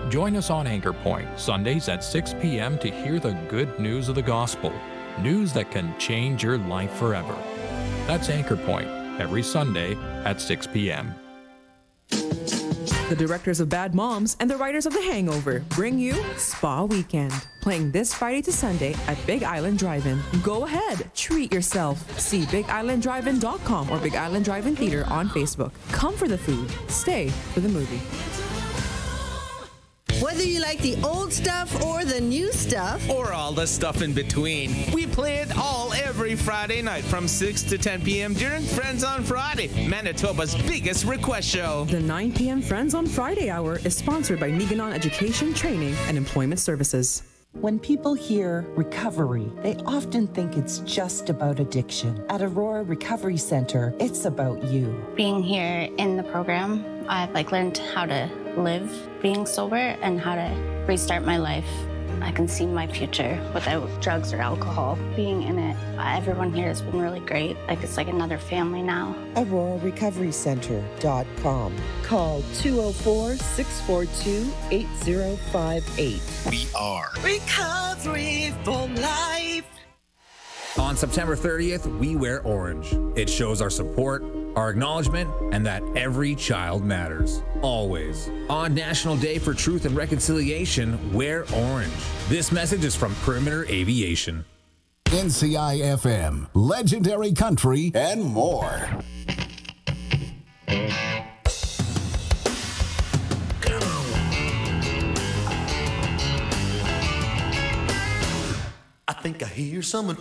Join us on Anchor Point, Sundays at 6 p.m. to hear the good news of the gospel, news that can change your life forever. That's Anchor Point, every Sunday at 6 p.m. The directors of Bad Moms and the writers of The Hangover bring you Spa Weekend, playing this Friday to Sunday at Big Island Drive-In. Go ahead, treat yourself. See BigIslandDriveIn.com or Big Island Drive-In Theater on Facebook. Come for the food, stay for the movie. Whether you like the old stuff or the new stuff, or all the stuff in between, we play it all every Friday night from 6 to 10 p.m. during Friends on Friday, Manitoba's biggest request show. The 9 p.m. Friends on Friday hour is sponsored by Niganon Education, Training, and Employment Services. When people hear recovery, they often think it's just about addiction. At Aurora Recovery Center, it's about you. Being here in the program, I've learned how to live being sober and how to restart my life. I can see my future without drugs or alcohol. Being in it, everyone here has been really great. It's like another family now. AuroraRecoveryCenter.com. Call 204-642-8058. We are recovery for life. On September 30th, we wear orange. It shows our support, our acknowledgement, and that every child matters. Always. On National Day for Truth and Reconciliation, wear orange. This message is from Perimeter Aviation. NCI-FM, legendary country, and more. I think I hear someone